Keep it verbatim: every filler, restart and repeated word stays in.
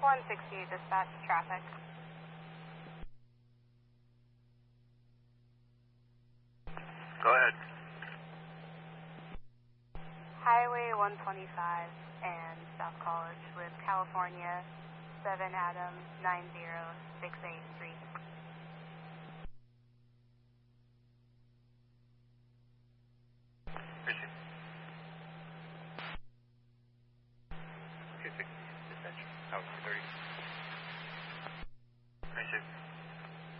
one sixty-eight dispatch traffic. Go ahead. Highway one twenty-five and South College with California seven Adam nine zero six eight three. Appreciate it. two sixty dispatch, Tower two thirty. Appreciate it.